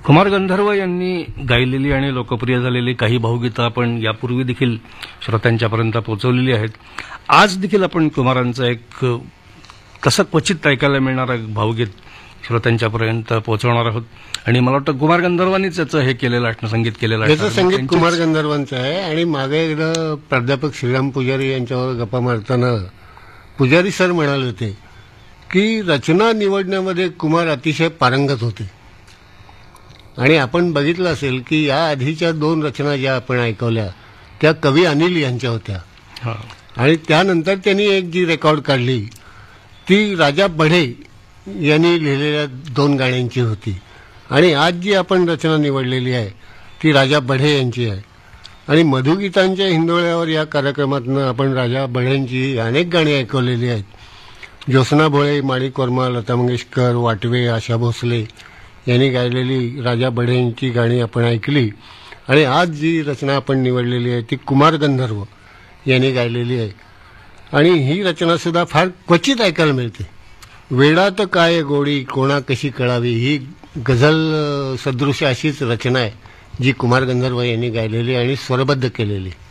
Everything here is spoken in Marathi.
कुमार गंधर्व यांनी गायलेली आणि लोकप्रिय झालेली काही भावगीतं आपण यापूर्वी देखील श्रोत्यांच्यापर्यंत पोहोचवलेली आहेत. आज देखील आपण कुमारांचं एक कसं क्वचित ऐकायला मिळणारं एक भावगीत श्रोत्यांच्यापर्यंत पोहोचवणार आहोत. आणि मला वाटतं कुमार गंधर्वांनीच याचं हे केलेलं असणं, संगीत केलेलं असणं. याचं संगीत कुमार गंधर्वांचं आहे. आणि मागे एकदा प्राध्यापक श्रीराम पुजारी यांच्यावर गप्पा मारताना पुजारी सर म्हणाले होते की रचना निवडण्यामध्ये कुमार अतिशय पारंगत होते. आणि आपण बघितलं असेल की या आधीच्या 2 रचना ज्या आपण ऐकवल्या त्या कवी अनिल यांच्या होत्या. आणि त्यानंतर त्यांनी एक जी रेकॉर्ड काढली ती राजा बढे यांनी लिहिलेल्या 2 गाण्यांची होती. आणि आज जी आपण रचना निवडलेली आहे ती राजा बढे यांची आहे. आणि मधुगीतांच्या हिंदोळ्यावर या कार्यक्रमातून आपण राजा बढेंची अनेक गाणी ऐकवलेली आहेत. ज्योत्स्ना भोळे, माणिक वर्मा, लता मंगेशकर, वाटवे, आशा भोसले यांनी गायलेली राजा बढेंची गाणी आपण ऐकली. आणि आज जी रचना आपण निवडलेली आहे ती कुमार गंधर्व यांनी गायलेली आहे. आणि ही रचनासुद्धा फार क्वचित ऐकायला मिळते. वेडात काय गोडी कोणा कशी कळावी ही गझल सदृश अशीच रचना आहे जी कुमार गंधर्व यांनी गायलेली आणि स्वरबद्ध केलेली.